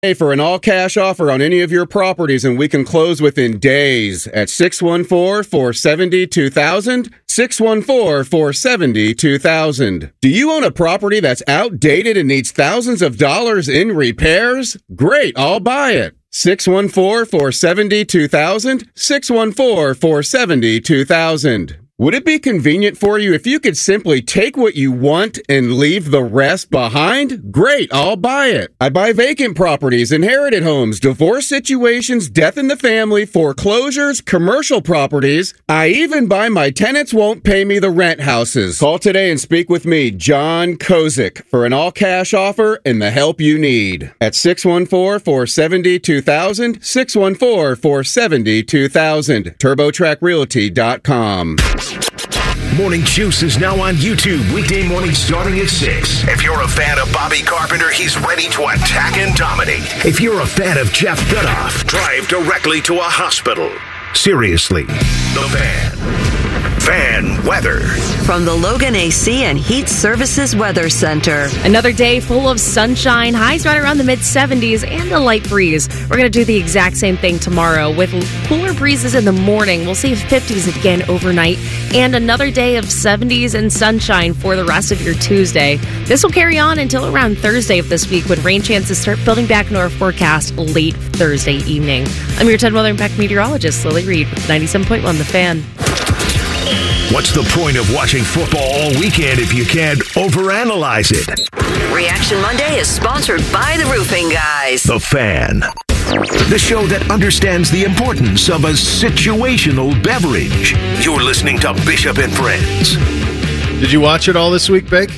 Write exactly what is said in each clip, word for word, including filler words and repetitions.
Hey, for an all-cash offer on any of your properties, and we can close within days at six one four, four seven zero, two thousand, six one four, four seven zero, two thousand. Do you own a property that's outdated and needs thousands of dollars in repairs? Great, I'll buy it. six one four, four seven zero, two thousand, six one four, four seven zero, two thousand. Would it be convenient for you if you could simply take what you want and leave the rest behind? Great, I'll buy it. I buy vacant properties, inherited homes, divorce situations, death in the family, foreclosures, commercial properties. I even buy my tenants won't pay me the rent houses. Call today and speak with me, John Kozik, for an all-cash offer and the help you need. At six one four, four seven zero, two thousand, six one four, four seven zero, two thousand. TurboTrack Realty dot com. Morning Juice is now on YouTube, weekday mornings starting at six. If you're a fan of Bobby Carpenter, he's ready to attack and dominate. If you're a fan of Jeff Gutoff, drive directly to a hospital. Seriously, The Fan. Fan weather. From the Logan A C and Heat Services Weather Center. Another day full of sunshine, highs right around the mid seventies, and a light breeze. We're going to do the exact same thing tomorrow with cooler breezes in the morning. We'll see fifties again overnight, and another day of seventies and sunshine for the rest of your Tuesday. This will carry on until around Thursday of this week when rain chances start building back into our forecast late Thursday evening. I'm your ten Weather Impact meteorologist, Lily Reed, with ninety-seven point one The Fan. What's the point of watching football all weekend if you can't overanalyze it? Reaction Monday is sponsored by the Roofing Guys. The Fan. The show that understands the importance of a situational beverage. You're listening to Bishop and Friends. Did you watch it all this week, Beck?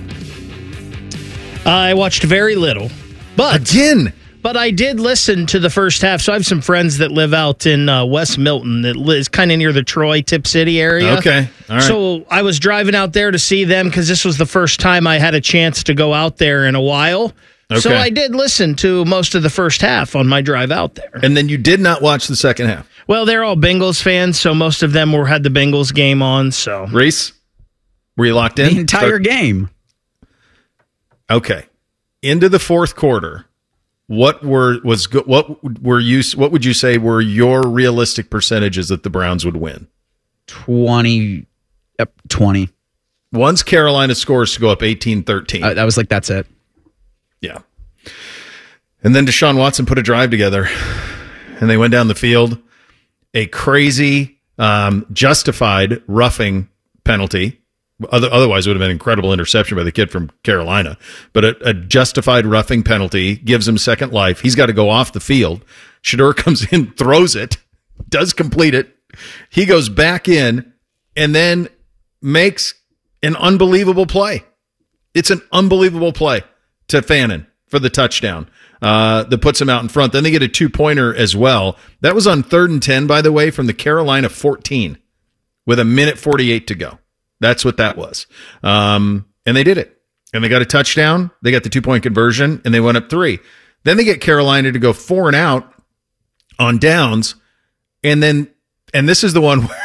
I watched very little. But Again? But I did listen to the first half. So I have some friends that live out in uh, West Milton that is kind of near the Troy, Tip City area. Okay, all right. So I was driving out there to see them because this was the first time I had a chance to go out there in a while. Okay. So I did listen to most of the first half on my drive out there. And then you did not watch the second half? Well, they're all Bengals fans, so most of them were had the Bengals game on. So Reese, were you locked in? The entire Start- game. Okay. Into the fourth quarter. What were was what were you what would you say were your realistic percentages that the Browns would win? twenty Yep, twenty. Once Carolina scores to go up eighteen thirteen. Uh, that was like, that's it. Yeah. And then Deshaun Watson put a drive together, and they went down the field. A crazy, um, justified roughing penalty. Other, otherwise, it would have been an incredible interception by the kid from Carolina. But a, a justified roughing penalty gives him second life. He's got to go off the field. Shedeur comes in, throws it, does complete it. He goes back in and then makes an unbelievable play. It's an unbelievable play to Fannin for the touchdown uh, that puts him out in front. Then they get a two-pointer as well. That was on third and ten, by the way, from the Carolina fourteen with a minute forty-eight to go. That's what that was. Um, and they did it. And they got a touchdown. They got the two-point conversion, and they went up three. Then they get Carolina to go four and out on downs. And then, and this is the one where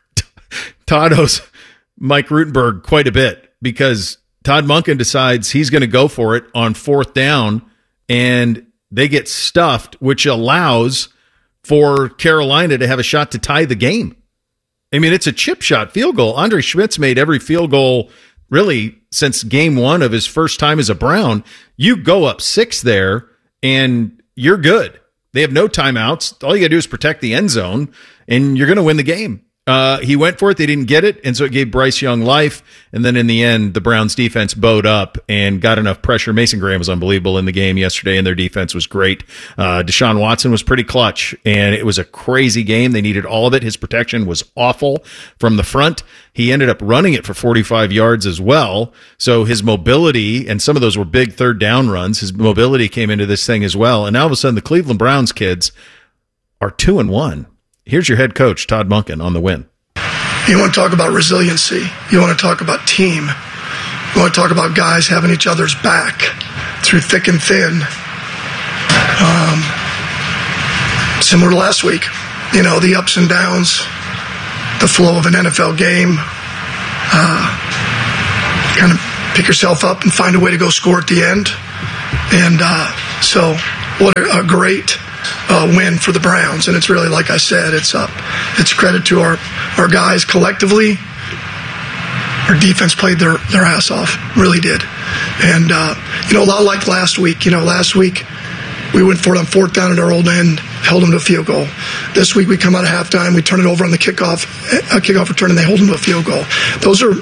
Todd owes Mike Rutenberg quite a bit because Todd Monken decides he's going to go for it on fourth down, and they get stuffed, which allows for Carolina to have a shot to tie the game. I mean, it's a chip shot field goal. Andre Schmidt's made every field goal really since game one of his first time as a Brown. You go up six there, and you're good. They have no timeouts. All you got to do is protect the end zone, and you're going to win the game. Uh, he went for it. They didn't get it, and so it gave Bryce Young life. And then in the end, the Browns defense bowed up and got enough pressure. Mason Graham was unbelievable in the game yesterday, and their defense was great. Uh, Deshaun Watson was pretty clutch, and it was a crazy game. They needed all of it. His protection was awful from the front. He ended up running it for forty-five yards as well. So his mobility, and some of those were big third down runs, his mobility came into this thing as well. And now all of a sudden, the Cleveland Browns kids are two and one. Here's your head coach, Todd Monken, on the win. You want to talk about resiliency. You want to talk about team. You want to talk about guys having each other's back through thick and thin. Um, similar to last week. You know, the ups and downs, the flow of an N F L game. Uh, kind of pick yourself up and find a way to go score at the end. And uh, so what a, a great uh, win for the Browns. And it's really, like I said, it's uh, it's credit to our, our guys collectively. Our defense played their, their ass off, really did. And, uh, you know, a lot like last week. You know, last week we went for it on fourth down at our old end, held them to a field goal. This week we come out of halftime, we turn it over on the kickoff, a kickoff return, and they hold them to a field goal. Those are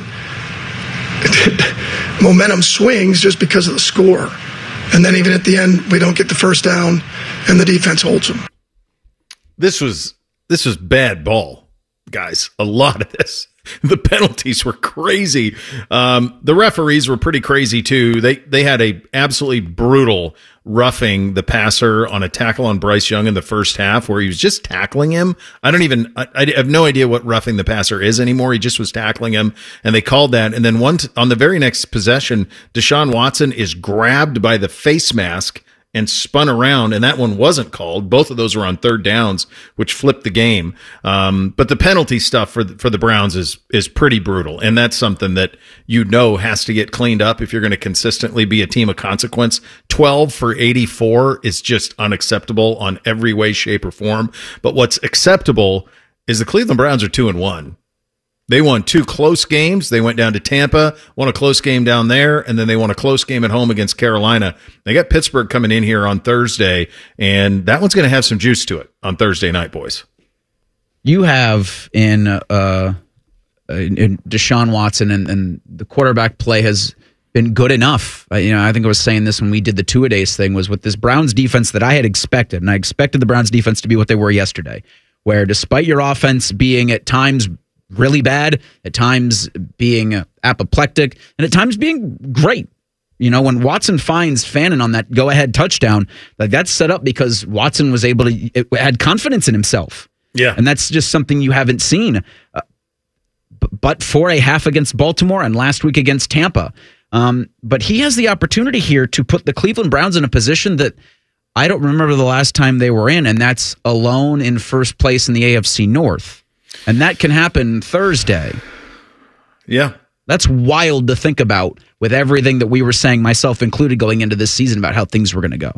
momentum swings just because of the score. And then even at the end, we don't get the first down, and the defense holds them. This was this was bad ball, guys. A lot of this. The penalties were crazy. Um, the referees were pretty crazy too. They they had a absolutely brutal roughing the passer on a tackle on Bryce Young in the first half, where he was just tackling him. I don't even. I, I have no idea what roughing the passer is anymore. He just was tackling him, and they called that. And then one t- on the very next possession, Deshaun Watson is grabbed by the face mask and spun around, and that one wasn't called. Both of those were on third downs, which flipped the game. Um, but the penalty stuff for the, for the Browns is is pretty brutal, and that's something that you know has to get cleaned up if you're going to consistently be a team of consequence. twelve for eighty-four is just unacceptable on every way, shape, or form. But what's acceptable is the Cleveland Browns are two and one. They won two close games. They went down to Tampa, won a close game down there, and then they won a close game at home against Carolina. They got Pittsburgh coming in here on Thursday, and that one's going to have some juice to it on Thursday night, boys. You have in, uh, in Deshaun Watson, and, and the quarterback play has been good enough. Uh, you know, I think I was saying this when we did the two-a-days thing, was with this Browns defense that I had expected, and I expected the Browns defense to be what they were yesterday, where despite your offense being at times really bad, at times being apoplectic, and at times being great. You know, when Watson finds Fannin on that go-ahead touchdown, like that's set up because Watson was able to, it had confidence in himself. Yeah. And that's just something you haven't seen. Uh, b- but for a half against Baltimore and last week against Tampa. Um, but he has the opportunity here to put the Cleveland Browns in a position that I don't remember the last time they were in, and that's alone in first place in the A F C North. And that can happen Thursday. Yeah. That's wild to think about with everything that we were saying, myself included, going into this season about how things were going to go.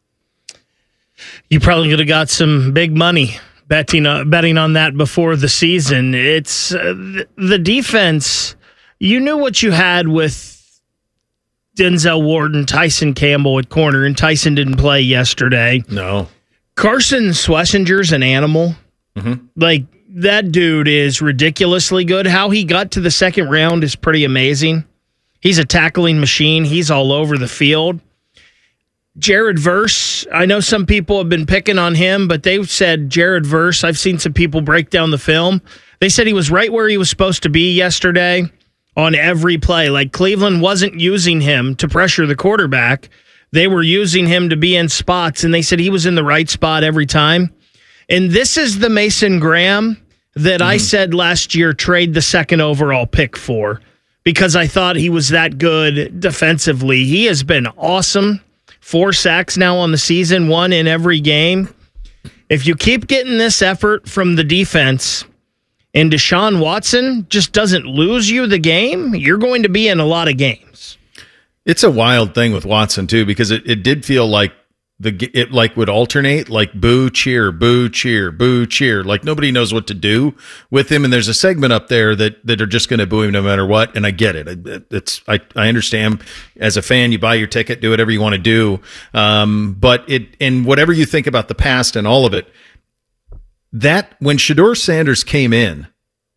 You probably could have got some big money betting, uh, betting on that before the season. It's uh, the defense. You knew what you had with Denzel Ward and Tyson Campbell at corner, and Tyson didn't play yesterday. No. Carson Schlesinger's an animal. Mm-hmm. Like, that dude is ridiculously good. How he got to the second round is pretty amazing. He's a tackling machine. He's all over the field. Jared Verse, I know some people have been picking on him, but they've said Jared Verse, I've seen some people break down the film. They said he was right where he was supposed to be yesterday on every play. Like, Cleveland wasn't using him to pressure the quarterback. They were using him to be in spots, and they said he was in the right spot every time. And this is the Mason Graham that mm-hmm. I said last year trade the second overall pick for, because I thought he was that good defensively. He has been awesome. Four sacks now on the season, one in every game. If you keep getting this effort from the defense and Deshaun Watson just doesn't lose you the game, you're going to be in a lot of games. It's a wild thing with Watson, too, because it, it did feel like The it like would alternate, like boo, cheer, boo, cheer, boo, cheer. Like nobody knows what to do with him. And there's a segment up there that, that are just going to boo him no matter what. And I get it. It's I, I understand as a fan, you buy your ticket, do whatever you want to do. Um, but it and whatever you think about the past and all of it, that when Shedeur Sanders came in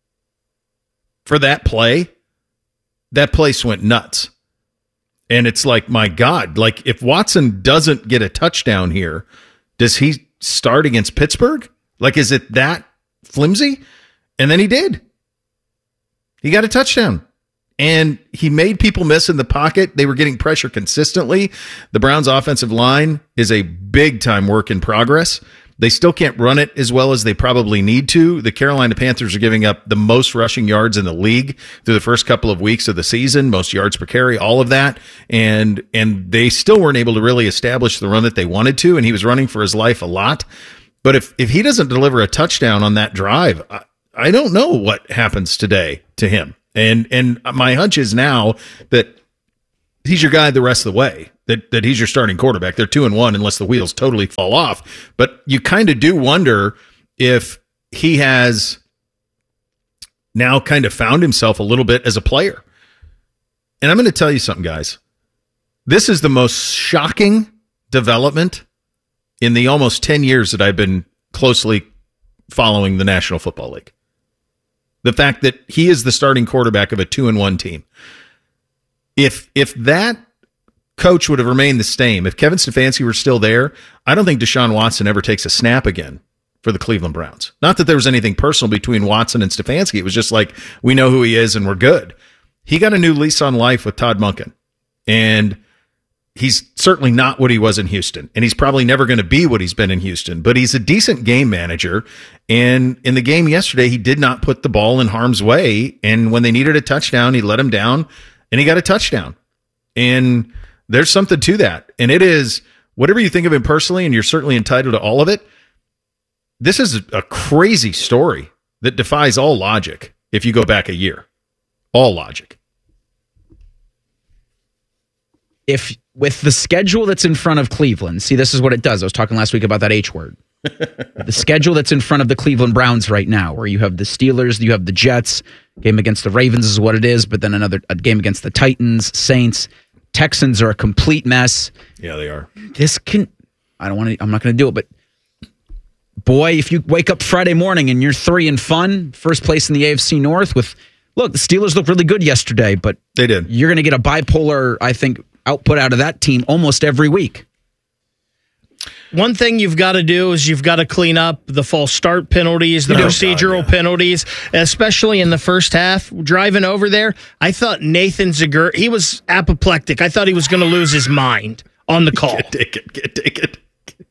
for that play, that place went nuts. And it's like, my God, like if Watson doesn't get a touchdown here, does he start against Pittsburgh? Like, is it that flimsy? And then he did. He got a touchdown. And he made people miss in the pocket. They were getting pressure consistently. The Browns' offensive line is a big-time work in progress. They still can't run it as well as they probably need to. The Carolina Panthers are giving up the most rushing yards in the league through the first couple of weeks of the season, most yards per carry, all of that. And and they still weren't able to really establish the run that they wanted to, and he was running for his life a lot. But if, if he doesn't deliver a touchdown on that drive, I, I don't know what happens today to him. And and my hunch is now that he's your guy the rest of the way, that, that he's your starting quarterback. They're two and one unless the wheels totally fall off. But you kind of do wonder if he has now kind of found himself a little bit as a player. And I'm going to tell you something, guys. This is the most shocking development in the almost ten years that I've been closely following the National Football League. The fact that he is the starting quarterback of a two and one team. If if that coach would have remained the same, if Kevin Stefanski were still there, I don't think Deshaun Watson ever takes a snap again for the Cleveland Browns. Not that there was anything personal between Watson and Stefanski. It was just like, we know who he is and we're good. He got a new lease on life with Todd Monken. And he's certainly not what he was in Houston. And he's probably never going to be what he's been in Houston. But he's a decent game manager. And in the game yesterday, he did not put the ball in harm's way. And when they needed a touchdown, he let him down and he got a touchdown. And there's something to that. And it is, whatever you think of him personally, and you're certainly entitled to all of it, this is a crazy story that defies all logic if you go back a year. All logic. If with the schedule that's in front of Cleveland, see, this is what it does. I was talking last week about that H word. The schedule that's in front of the Cleveland Browns right now, where you have the Steelers, you have the Jets, game against the Ravens is what it is, but then another a game against the Titans, Saints, Texans are a complete mess. Yeah, they are. This can, I don't want to, I'm not going to do it, but boy, if you wake up Friday morning and you're three and fun, first place in the A F C North with, look, the Steelers looked really good yesterday, but they did. You're going to get a bipolar, I think, output out of that team almost every week. One thing you've got to do is you've got to clean up the false start penalties, the oh, procedural God, yeah. penalties, especially in the first half. Driving over there, I thought Nathan Zagur, he was apoplectic. I thought he was going to lose his mind on the call. Can't take it. Can't take it.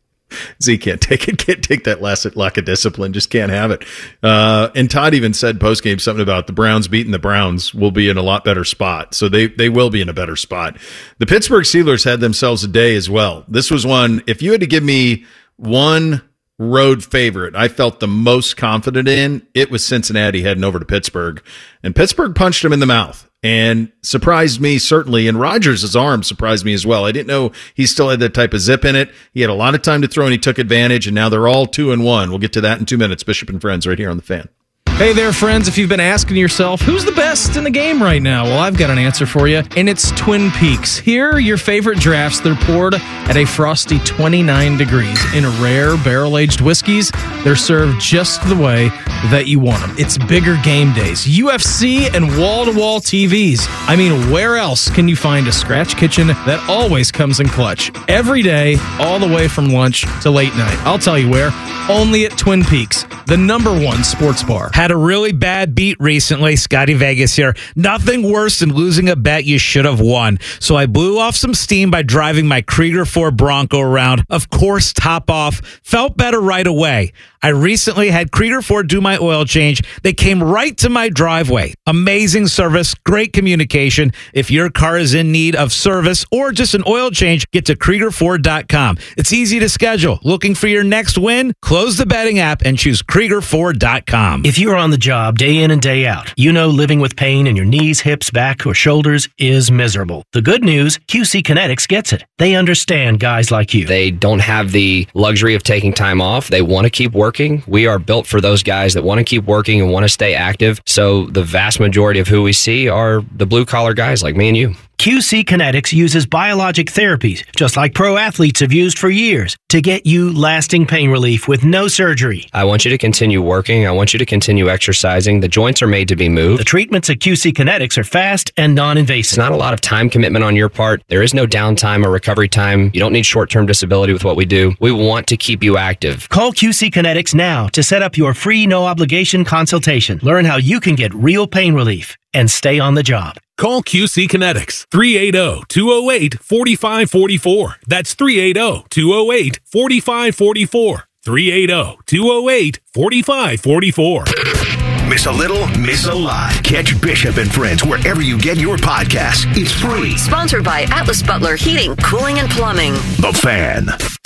Z can't take it. Can't take that last lack of discipline. Just can't have it. Uh, and Todd even said postgame something about the Browns beating the Browns will be in a lot better spot. So they they will be in a better spot. The Pittsburgh Steelers had themselves a day as well. This was one, if you had to give me one road favorite I felt the most confident in, it was Cincinnati heading over to Pittsburgh. And Pittsburgh punched him in the mouth. And surprised me, certainly, and Rodgers' arm surprised me as well. I didn't know he still had that type of zip in it. He had a lot of time to throw, and he took advantage, and now they're all two and one. We'll get to that in two minutes. Bishop and Friends right here on The Fan. Hey there, friends. If you've been asking yourself, who's the best in the game right now? Well, I've got an answer for you, and it's Twin Peaks. Here are your favorite drafts. They're poured at a frosty twenty-nine degrees in rare barrel-aged whiskeys. They're served just the way that you want them. It's bigger game days, U F C, and wall-to-wall T Vs. I mean, where else can you find a scratch kitchen that always comes in clutch? Every day, all the way from lunch to late night. I'll tell you where. Only at Twin Peaks, the number one sports bar. Had a really bad beat recently. Scotty Vegas here. Nothing worse than losing a bet you should have won. So I blew off some steam by driving my Krieger Ford Bronco around. Of course, top off. Felt better right away. I recently had Krieger Ford do my oil change. They came right to my driveway. Amazing service, great communication. If your car is in need of service or just an oil change, get to Krieger Ford dot com. It's easy to schedule. Looking for your next win? Close the betting app and choose Krieger Ford dot com. If you're on the job day in and day out, you know living with pain in your knees, hips, back, or shoulders is miserable. The good news, Q C Kinetics gets it. They understand guys like you. They don't have the luxury of taking time off. They want to keep working. We are built for those guys that want to keep working and want to stay active. So the vast majority of who we see are the blue-collar guys like me and you. Q C Kinetics uses biologic therapies, just like pro athletes have used for years, to get you lasting pain relief with no surgery. I want you to continue working. I want you to continue exercising. The joints are made to be moved. The treatments at Q C Kinetics are fast and non-invasive. It's not a lot of time commitment on your part. There is no downtime or recovery time. You don't need short-term disability with what we do. We want to keep you active. Call Q C Kinetics now to set up your free no-obligation consultation. Learn how you can get real pain relief and stay on the job. Call Q C Kinetics, three eight zero, two zero eight, four five four four. That's three eight zero, two zero eight, four five four four. three eight zero, two zero eight, four five four four. Miss a little, miss a lot. Catch Bishop and Friends wherever you get your podcasts. It's free. Sponsored by Atlas Butler Heating, Cooling, and Plumbing. The Fan.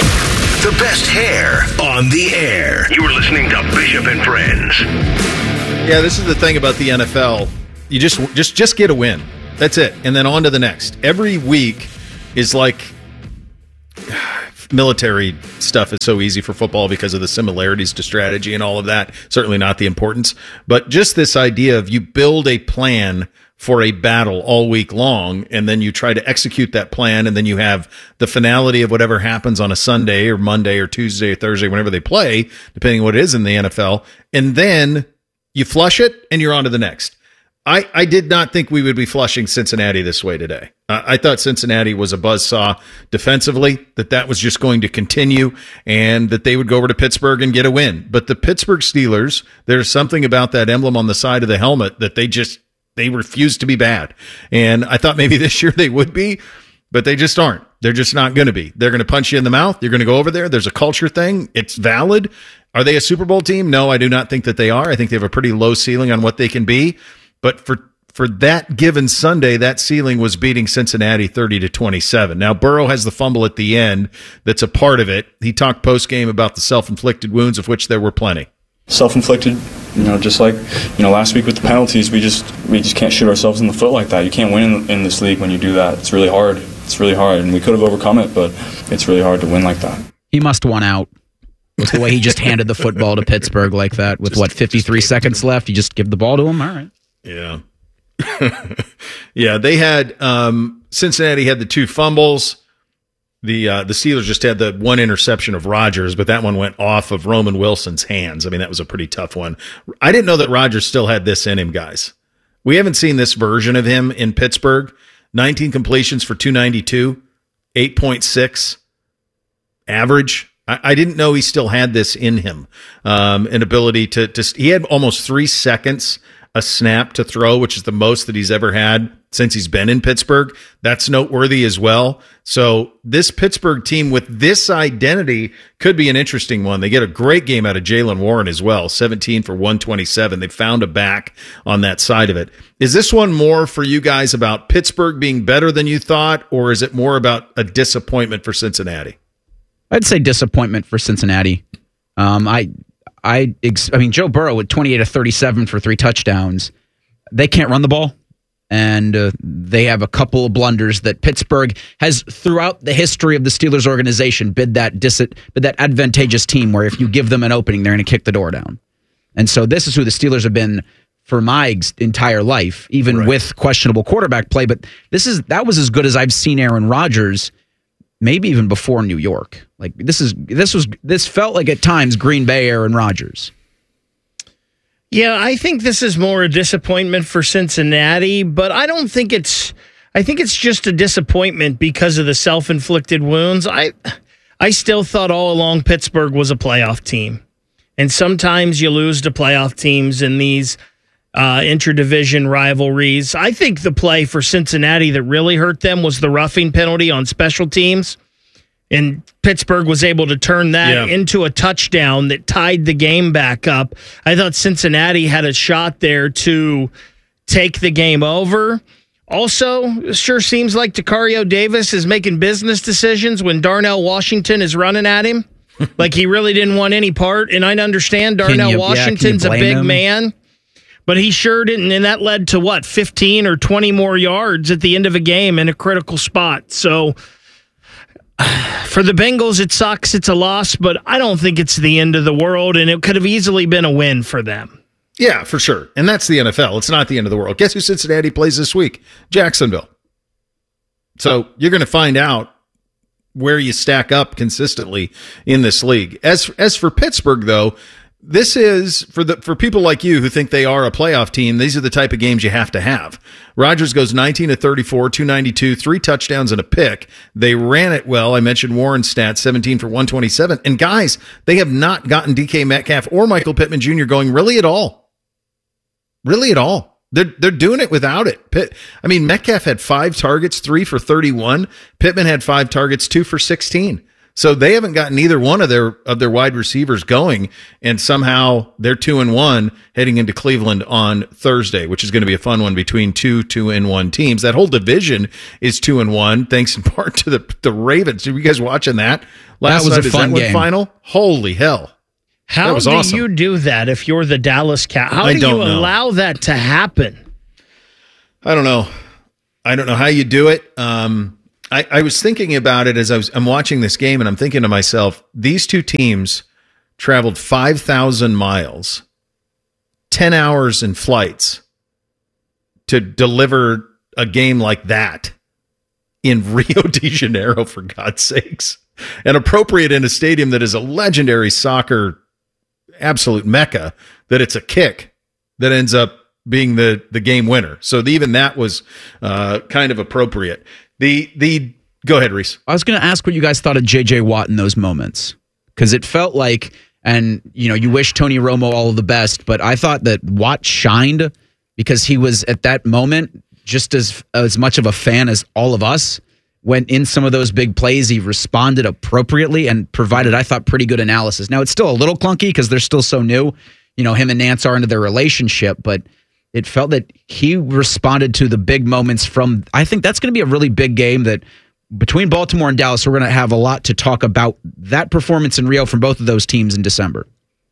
The best hair on the air. You are listening to Bishop and Friends. Yeah, this is the thing about the N F L. You just just just get a win. That's it. And then on to the next. Every week is like military stuff is so easy for football because of the similarities to strategy and all of that. Certainly not the importance. But just this idea of you build a plan for a battle all week long, and then you try to execute that plan, and then you have the finality of whatever happens on a Sunday or Monday or Tuesday or Thursday, whenever they play, depending on what it is in the N F L. And then you flush it, and you're on to the next. I, I did not think we would be flushing Cincinnati this way today. Uh, I thought Cincinnati was a buzzsaw defensively, that that was just going to continue, and that they would go over to Pittsburgh and get a win. But the Pittsburgh Steelers, there's something about that emblem on the side of the helmet that they just, they refuse to be bad. And I thought maybe this year they would be, but they just aren't. They're just not going to be. They're going to punch you in the mouth. You're going to go over there. There's a culture thing. It's valid. Are they a Super Bowl team? No, I do not think that they are. I think they have a pretty low ceiling on what they can be. But for for that given Sunday, that ceiling was beating Cincinnati thirty to twenty-seven. Now, Burrow has the fumble at the end that's a part of it. He talked post-game about the self-inflicted wounds, of which there were plenty. Self-inflicted, you know, just like, you know, last week with the penalties, we just we just can't shoot ourselves in the foot like that. You can't win in, in this league when you do that. It's really hard. It's really hard, and we could have overcome it, but it's really hard to win like that. He must want out. With the way he just handed the football to Pittsburgh like that with, just, what, fifty-three seconds left? You just give the ball to him? All right. Yeah. yeah, they had um, Cincinnati had the two fumbles. The uh, the Steelers just had the one interception of Rodgers, but that one went off of Roman Wilson's hands. I mean, that was a pretty tough one. I didn't know that Rodgers still had this in him, guys. We haven't seen this version of him in Pittsburgh. nineteen completions for two ninety-two, eight point six average. I, I didn't know he still had this in him. Um, an ability to, to he had almost three seconds a snap to throw, which is the most that he's ever had since he's been in Pittsburgh. That's noteworthy as well. So this Pittsburgh team with this identity could be an interesting one. They get a great game out of Jaylen Warren as well, seventeen for one twenty-seven. They found a back on that side of it. Is this one more for you guys about Pittsburgh being better than you thought, or is it more about a disappointment for Cincinnati? I'd say disappointment for Cincinnati. Um, I I, I mean, Joe Burrow with twenty-eight of thirty-seven for three touchdowns. They can't run the ball, and uh, they have a couple of blunders that Pittsburgh has throughout the history of the Steelers organization bid that dis- bid that advantageous team where if you give them an opening, they're going to kick the door down. And so this is who the Steelers have been for my ex- entire life, even right. with questionable quarterback play. But this is that was as good as I've seen Aaron Rodgers. Maybe even before New York. Like this is this was this felt like at times Green Bay Aaron Rodgers. Yeah, I think this is more a disappointment for Cincinnati, but I don't think it's I think it's just a disappointment because of the self-inflicted wounds. I I still thought all along Pittsburgh was a playoff team. And sometimes you lose to playoff teams in these uh, interdivision rivalries. I think the play for Cincinnati that really hurt them was the roughing penalty on special teams. And Pittsburgh was able to turn that yeah. into a touchdown that tied the game back up. I thought Cincinnati had a shot there to take the game over. Also, it sure seems like Tacario Davis is making business decisions when Darnell Washington is running at him. Like he really didn't want any part. And I understand Darnell you, Washington's yeah, a big him? man. But he sure didn't, and that led to, what, fifteen or twenty more yards at the end of a game in a critical spot. So for the Bengals, it sucks. It's a loss, but I don't think it's the end of the world, and it could have easily been a win for them. Yeah, for sure. And that's the N F L. It's not the end of the world. Guess who Cincinnati plays this week? Jacksonville. So you're going to find out where you stack up consistently in this league. As as for Pittsburgh, though, this is, for the for people like you who think they are a playoff team, these are the type of games you have to have. Rodgers goes nineteen to thirty-four, two ninety-two, three touchdowns and a pick. They ran it well. I mentioned Warren's stats, seventeen for one twenty-seven. And guys, they have not gotten D K Metcalf or Michael Pittman Junior going really at all. Really at all. They're, they're doing it without it. Pitt, I mean, Metcalf had five targets, three for thirty-one. Pittman had five targets, two for sixteen. So they haven't gotten either one of their of their wide receivers going, and somehow they're two and one heading into Cleveland on Thursday, which is going to be a fun one between two two and one teams. That whole division is two and one, thanks in part to the the Ravens. Are you guys watching that? Last that was night, a fun is that game. Final? Holy hell! How that was do awesome. you do that if you're the Dallas Cow? How I do don't you know. allow that to happen? I don't know. I don't know how you do it. Um, I, I was thinking about it as I was I'm watching this game, and I'm thinking to myself, these two teams traveled five thousand miles, ten hours in flights to deliver a game like that in Rio de Janeiro, for God's sakes, and appropriate in a stadium that is a legendary soccer absolute mecca, that it's a kick that ends up being the the game winner. So the, even that was uh, kind of appropriate. The the go ahead, Reese. I was going to ask what you guys thought of J J Watt in those moments, because it felt like, and you know, you wish Tony Romo all of the best, but I thought that Watt shined because he was at that moment just as as much of a fan as all of us. When in some of those big plays, he responded appropriately and provided, I thought, pretty good analysis. Now, it's still a little clunky because they're still so new. You know, him and Nance are into their relationship, but it felt that he responded to the big moments from, I think that's going to be a really big game that between Baltimore and Dallas, we're going to have a lot to talk about that performance in Rio from both of those teams in December.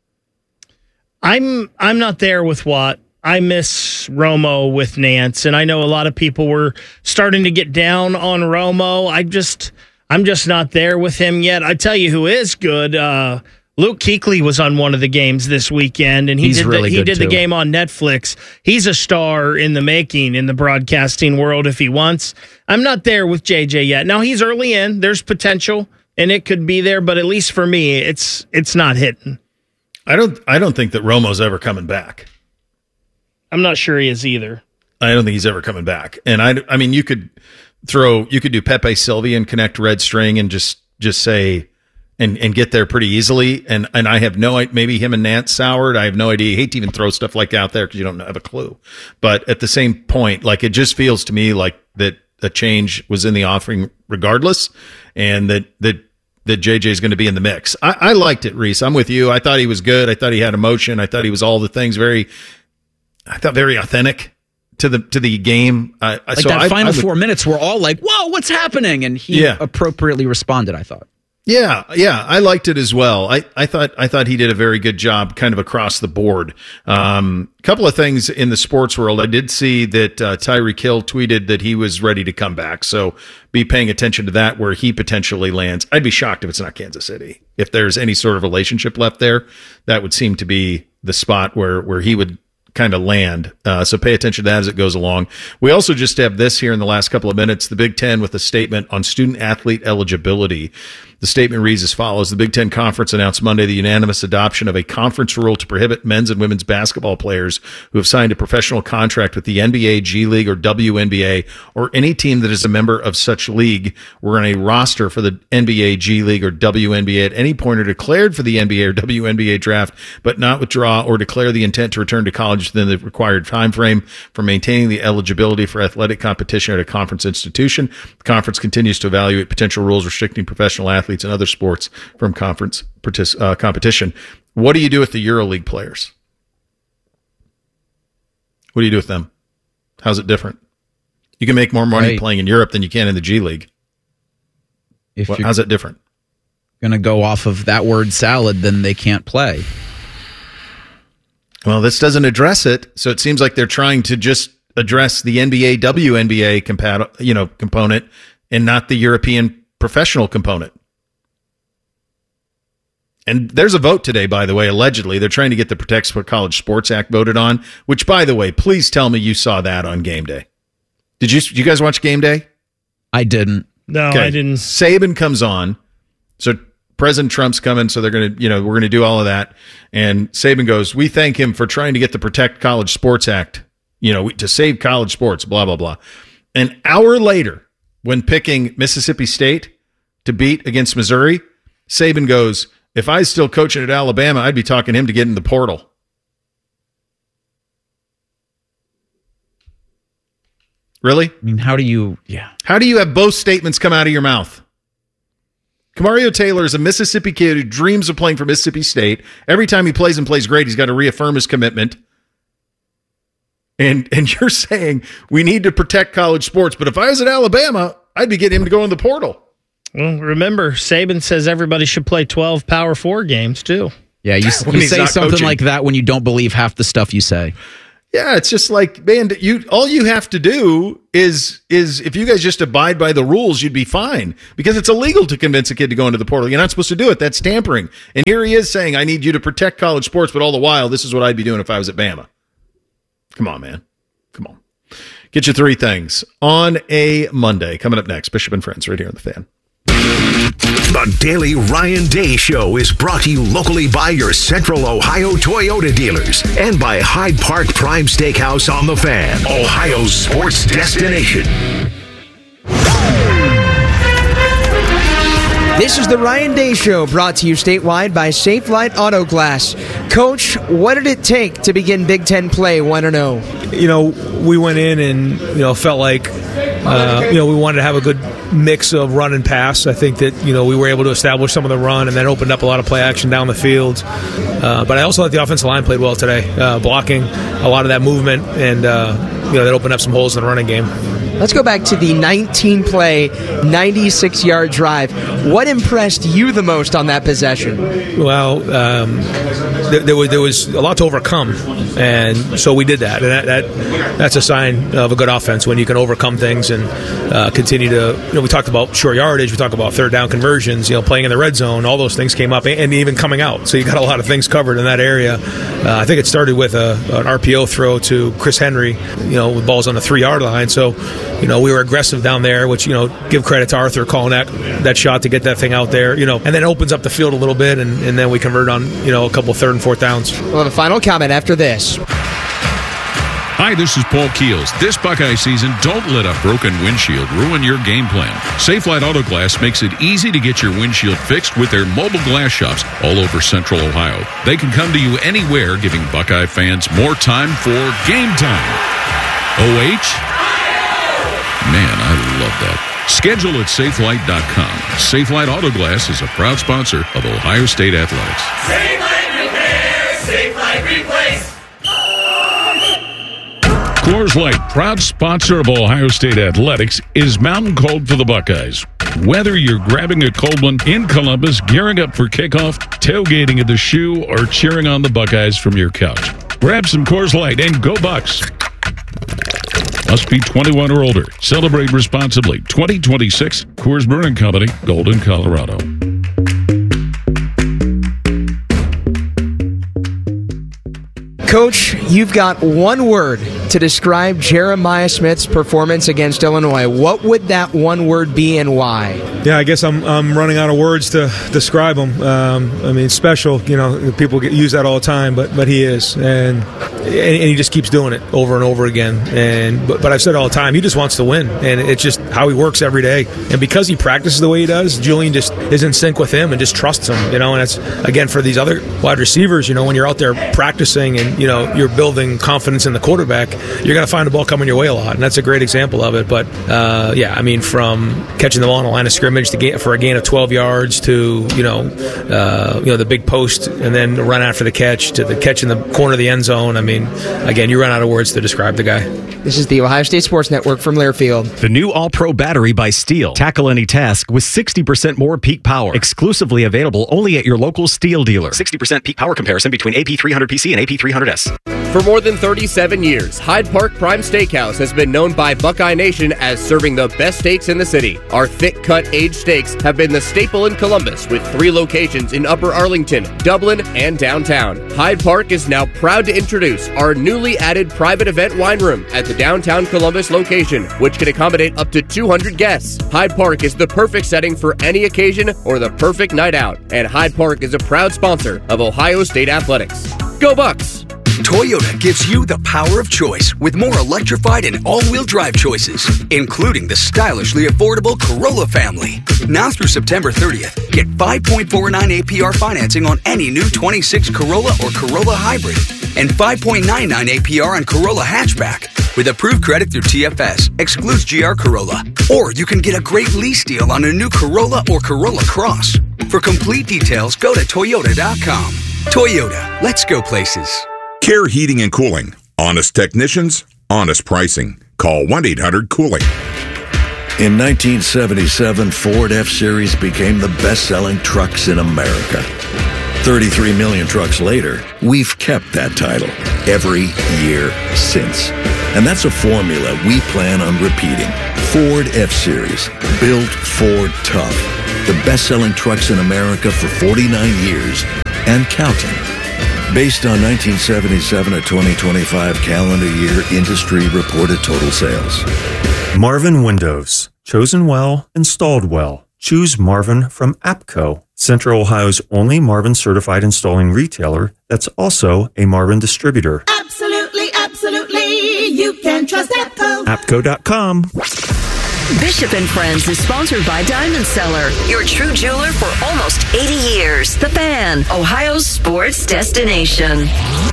I'm I'm not there with Watt. I miss Romo with Nance, and I know a lot of people were starting to get down on Romo. I just, I'm just not there with him yet. I tell you who is good. Uh, Luke Kuechly was on one of the games this weekend, and he He's did really the, he good did too. the game on Netflix. He's a star in the making in the broadcasting world if he wants. I'm not there with J J yet. Now he's early in. There's potential, and it could be there, but at least for me, it's it's not hitting. I don't I don't think that Romo's ever coming back. I'm not sure he is either. I don't think he's ever coming back. And I, I mean, you could throw, you could do Pepe Sylvia and connect red string and just, just say, and, and get there pretty easily. And, and I have no, maybe him and Nance soured. I have no idea. I hate to even throw stuff like that out there because you don't have a clue. But at the same point, like, it just feels to me like that a change was in the offering regardless. And that, that, that J J is going to be in the mix. I, I liked it, Reese. I'm with you. I thought he was good. I thought he had emotion. I thought he was all the things very, I thought very authentic to the to the game. Uh, Like so that I, final I would, four minutes were all like, whoa, what's happening? And he Yeah. appropriately responded, I thought. Yeah, yeah, I liked it as well. I, I thought I thought he did a very good job, kind of across the board. Um, a couple of things in the sports world. I did see that uh, Tyreek Hill tweeted that he was ready to come back. So be paying attention to that, where he potentially lands. I'd be shocked if it's not Kansas City. If there's any sort of relationship left there, that would seem to be the spot where where he would kind of land. Uh, so pay attention to that as it goes along. We also just have this here in the last couple of minutes, the Big Ten with a statement on student athlete eligibility. The statement reads as follows. The Big Ten Conference announced Monday the unanimous adoption of a conference rule to prohibit men's and women's basketball players who have signed a professional contract with the N B A, G League, or W N B A, or any team that is a member of such league, were on a roster for the N B A, G League, or W N B A at any point, or declared for the N B A or W N B A draft, but not withdraw or declare the intent to return to college within the required time frame for maintaining the eligibility for athletic competition at a conference institution. The conference continues to evaluate potential rules restricting professional athletes and other sports from conference partic- uh, competition. What do you do with the EuroLeague players? What do you do with them? How's it different? You can make more money Right. playing in Europe than you can in the G League. If What, you're how's it different? going to go off of that word salad, then they can't play. Well, this doesn't address it, so it seems like they're trying to just address the N B A, W N B A compat- you know, component and not the European professional component. And there's a vote today, by the way, allegedly. They're trying to get the Protect College Sports Act voted on, which, by the way, please tell me you saw that on game day. Did you, did you guys watch game day? I didn't. No, Okay. I didn't. Saban comes on. So President Trump's coming, so they're going to, you know, we're going to do all of that. And Saban goes, we thank him for trying to get the Protect College Sports Act, you know, to save college sports, blah, blah, blah. An hour later, when picking Mississippi State to beat against Missouri, Saban goes, if I was still coaching at Alabama, I'd be talking him to get in the portal. Really? I mean, how do you, yeah. How do you have both statements come out of your mouth? Camario Taylor is a Mississippi kid who dreams of playing for Mississippi State. Every time he plays and plays great, he's got to reaffirm his commitment. And and you're saying we need to protect college sports, but if I was at Alabama, I'd be getting him to go in the portal. Well, remember, Saban says everybody should play twelve Power Four games, too. Yeah, you, When you he's say not something coaching. like that when you don't believe half the stuff you say. Yeah, it's just like, man, you all you have to do is is if you guys just abide by the rules, you'd be fine, because it's illegal to convince a kid to go into the portal. You're not supposed to do it. That's tampering. And here he is saying, I need you to protect college sports, but all the while, this is what I'd be doing if I was at Bama. Come on, man. Come on. Get you three things on a Monday. Coming up next, Bishop and Friends right here on The Fan. The Daily Ryan Day Show is brought to you locally by your Central Ohio Toyota dealers and by Hyde Park Prime Steakhouse on The Fan, Ohio's sports destination. This is the Ryan Day Show, brought to you statewide by Safe Light Auto Glass. Coach, what did it take to begin Big Ten play one and oh? You know, we went in and, you know, felt like, uh, you know, we wanted to have a good mix of run and pass. I think that, you know, we were able to establish some of the run and then opened up a lot of play action down the field. Uh, but I also thought the offensive line played well today, uh, blocking a lot of that movement, and, uh, you know, that opened up some holes in the running game. Let's go back to the nineteen-play, ninety-six-yard drive. What impressed you the most on that possession? Well, um, there, there was there was a lot to overcome, and so we did that. And that, that that's a sign of a good offense, when you can overcome things and uh, continue to. You know, we talked about short yardage, we talked about third down conversions. You know, playing in the red zone, all those things came up, and even coming out. So you got a lot of things covered in that area. Uh, I think it started with a, an R P O throw to Chris Henry. You know, with balls on the three-yard line. So. You know, we were aggressive down there, which, you know, give credit to Arthur calling that that shot to get that thing out there, you know, and then it opens up the field a little bit, and, and then we convert on, you know, a couple third and fourth downs. We'll have a final comment after this. Hi, this is Paul Keels. This Buckeye season, don't let a broken windshield ruin your game plan. Safelite Auto Glass makes it easy to get your windshield fixed with their mobile glass shops all over Central Ohio. They can come to you anywhere, giving Buckeye fans more time for game time. O H? Man, I love that. Schedule at Safelight dot com. Safelight Auto Glass is a proud sponsor of Ohio State Athletics. Safe Light Repair, Safe Light Replace. Coors Light, proud sponsor of Ohio State Athletics, is mountain cold for the Buckeyes. Whether you're grabbing a cold one in Columbus, gearing up for kickoff, tailgating at the Shoe, or cheering on the Buckeyes from your couch, grab some Coors Light and go Bucks. Must be twenty-one or older. Celebrate responsibly. twenty twenty-six, Coors Brewing Company, Golden, Colorado. Coach, you've got one word to describe Jeremiah Smith's performance against Illinois. What would that one word be, and why? Yeah, I guess I'm I'm running out of words to describe him. Um, I mean, special. You know, people get, use that all the time, but but he is, and, and and he just keeps doing it over and over again. And but, but I've said all the time, he just wants to win, and it's just how he works every day. And because he practices the way he does, Julian just is in sync with him and just trusts him. You know, and it's again for these other wide receivers. You know, when you're out there practicing and you know you're building confidence in the quarterback, you're going to find the ball coming your way a lot, and that's a great example of it. But uh, yeah, I mean, from catching the ball on the line of scrimmage to gain, for a gain of twelve yards to you know, uh, you know the big post and then the run after the catch to the catch in the corner of the end zone. I mean, again, you run out of words to describe the guy. This is the Ohio State Sports Network from Learfield. The new All-Pro battery by Steel. Tackle any task with sixty percent more peak power. Exclusively available only at your local Steel dealer. sixty percent peak power comparison between A P three hundred P C and A P three hundred S. For more than thirty-seven years, Hyde Park Prime Steakhouse has been known by Buckeye Nation as serving the best steaks in the city. Our thick-cut aged steaks have been the staple in Columbus, with three locations in Upper Arlington, Dublin, and downtown. Hyde Park is now proud to introduce our newly added private event wine room at the downtown Columbus location, which can accommodate up to two hundred guests. Hyde Park is the perfect setting for any occasion or the perfect night out, and Hyde Park is a proud sponsor of Ohio State Athletics. Go Bucks! Toyota gives you the power of choice with more electrified and all-wheel drive choices, including the stylishly affordable Corolla family. Now through September thirtieth, get five point four nine A P R financing on any new twenty-six Corolla or Corolla Hybrid and five point nine nine A P R on Corolla Hatchback. With approved credit through T F S, excludes G R Corolla. Or you can get a great lease deal on a new Corolla or Corolla Cross. For complete details, go to Toyota dot com. Toyota, let's go places. Care Heating and Cooling. Honest technicians, honest pricing. Call one eight hundred cooling. In nineteen seventy-seven, Ford F-Series became the best-selling trucks in America. thirty-three million trucks later, we've kept that title every year since. And that's a formula we plan on repeating. Ford F-Series, built Ford tough. The best-selling trucks in America for forty-nine years and counting. Based on nineteen seventy-seven to twenty twenty-five calendar year industry reported total sales. Marvin Windows. Chosen well, installed well. Choose Marvin from APCO, Central Ohio's only Marvin certified installing retailer that's also a Marvin distributor. Absolutely, absolutely. You can trust APCO. APCO dot com. Bishop and Friends is sponsored by Diamond Seller, your true jeweler for almost eighty years. The Fan, Ohio's sports destination.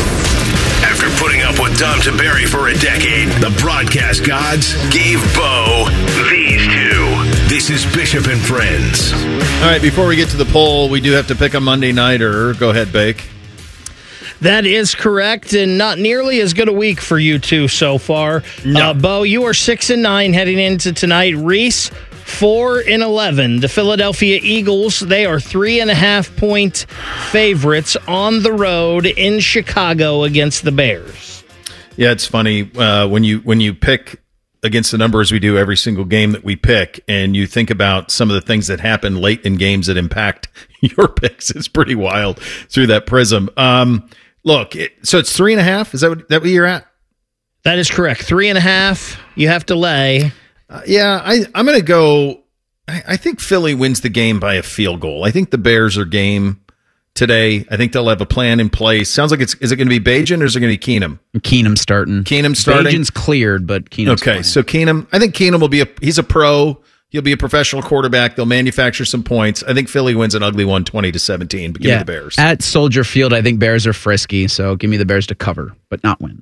After putting up with Dom Tiberi for a decade, the broadcast gods gave Bo these two. This is Bishop and Friends. All right, before we get to the poll, we do have to pick a Monday nighter. Go ahead, Bake. That is correct, and not nearly as good a week for you two so far. No. Uh, Bo, you are six and nine heading into tonight. Reese, four and eleven. The Philadelphia Eagles, they are three and a half point favorites on the road in Chicago against the Bears. Yeah, it's funny uh, when you when you pick against the numbers we do every single game that we pick, and you think about some of the things that happen late in games that impact your picks. It's pretty wild through that prism. Um, look, it, so it's three and a half. Is that what, that what you're at? That is correct. Three and a half. You have to lay. Uh, yeah, I, I'm going to go. I, I think Philly wins the game by a field goal. I think the Bears are game today. I think they'll have a plan in place. Sounds like it's. Is it going to be Bajan or is it going to be Keenum? Keenum starting. Keenum starting. Bajan's cleared, but Keenum's okay. playing. So Keenum. I think Keenum will be a. He's a pro. He'll be a professional quarterback. They'll manufacture some points. I think Philly wins an ugly one, twenty to seventeen. But give yeah, me the Bears at Soldier Field. I think Bears are frisky, so give me the Bears to cover, but not win.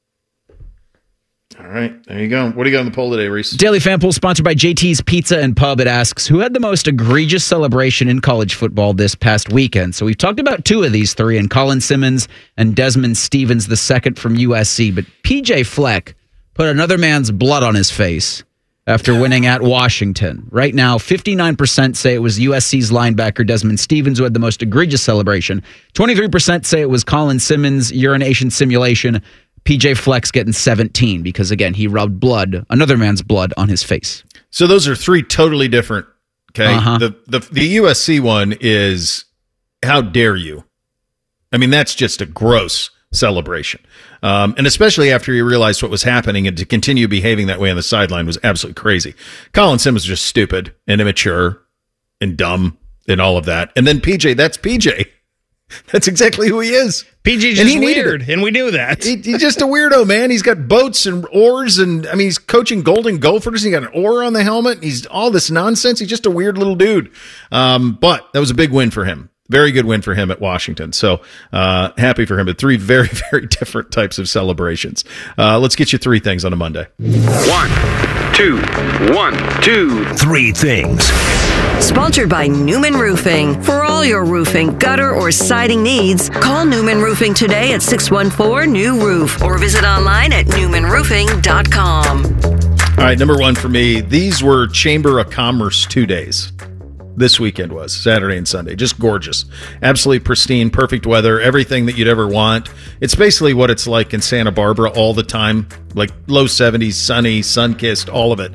All right, there you go. What do you got on the poll today, Reese? Daily Fan Poll sponsored by J T's Pizza and Pub. It asks, who had the most egregious celebration in college football this past weekend? So we've talked about two of these three, and Colin Simmons and Desmond Stevens, the second from U S C. But P J Fleck put another man's blood on his face after winning at Washington. Right now, fifty-nine percent say it was U S C's linebacker Desmond Stevens who had the most egregious celebration. twenty-three percent say it was Colin Simmons' urination simulation. P J Fleck's getting seventeen because, again, he rubbed blood, another man's blood, on his face. So those are three totally different. Okay, Uh-huh. the the the U S C one is how dare you? I mean, that's just a gross celebration, um, and especially after he realized what was happening, and to continue behaving that way on the sideline was absolutely crazy. Colin Simmons was just stupid and immature and dumb and all of that. And then P J, that's P J. That's exactly who he is. P J's And just he needed weird, it. and we knew that. He, he's just a weirdo, man. He's got boats and oars, and I mean, he's coaching Golden Gophers. He got an oar on the helmet. He's all this nonsense. He's just a weird little dude. Um, but that was a big win for him. Very good win for him at Washington. So uh, happy for him. But three very, very different types of celebrations. Uh, let's get you three things on a Monday. One, two, one, two, three things. Sponsored by Newman Roofing. For all your roofing, gutter, or siding needs, call Newman Roofing today at six one four, N E W, roof or visit online at newman roofing dot com. All right, number one for me, these were Chamber of Commerce two days. This weekend was Saturday and Sunday. Just gorgeous. Absolutely pristine, perfect weather, everything that you'd ever want. It's basically what it's like in Santa Barbara all the time, like low seventies, sunny, sun-kissed, all of it.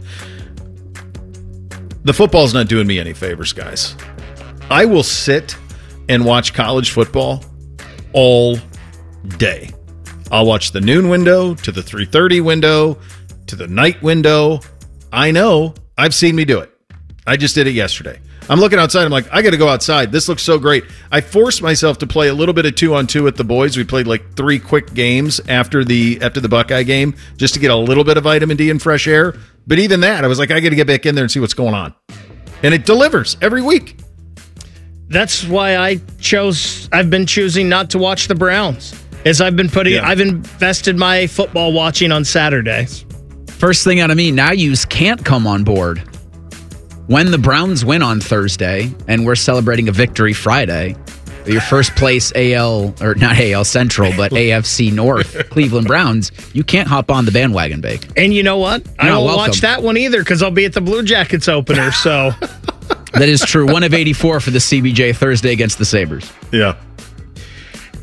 The football's not doing me any favors, guys. I will sit and watch college football all day. I'll watch the noon window to the three thirty window to the night window. I know. I've seen me do it. I just did it yesterday. I'm looking outside. I'm like, I got to go outside. This looks so great. I forced myself to play a little bit of two on two with the boys. We played like three quick games after the after the Buckeye game just to get a little bit of vitamin D and fresh air. But even that, I was like, I got to get back in there and see what's going on. And it delivers every week. That's why I chose. I've been choosing not to watch the Browns, as I've been putting. Yeah. I've invested my football watching on Saturdays. First thing out of me, now yous can't come on board. When the Browns win on Thursday and we're celebrating a victory Friday, your first place A L, or not A L Central, but A F C North, Cleveland Browns, you can't hop on the bandwagon, Bake. And you know what? I No, won't welcome. watch that one either because I'll be at the Blue Jackets opener. So That is true. One of eighty-four for the C B J Thursday against the Sabres. Yeah.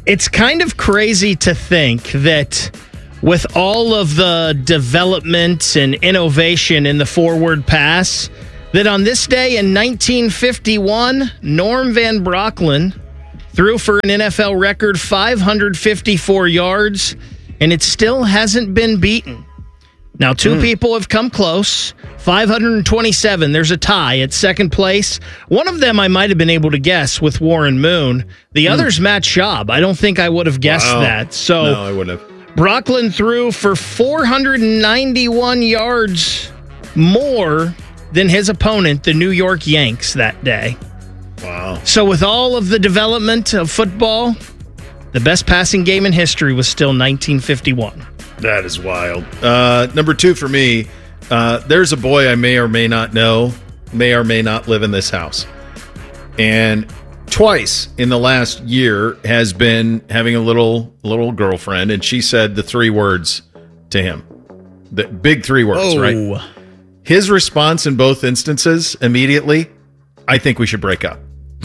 It's kind of crazy to think that with all of the development and innovation in the forward pass, that on this day in nineteen fifty-one, Norm Van Brocklin threw for an N F L record five hundred fifty-four yards, and it still hasn't been beaten. Now, two mm. people have come close. five hundred twenty-seven. There's a tie at second place. One of them I might have been able to guess with Warren Moon. The mm. other's Matt Schaub. I don't think I would have guessed wow. that. So no, I wouldn't have. Brocklin threw for four hundred ninety-one yards more than his opponent, the New York Yanks, that day. Wow. So with all of the development of football, the best passing game in history was still nineteen fifty-one. That is wild. Uh, number two for me, uh, there's a boy I may or may not know, may or may not live in this house. And twice in the last year has been having a little little girlfriend, and she said the three words to him. The big three words, oh. right? His response in both instances immediately, I think we should break up.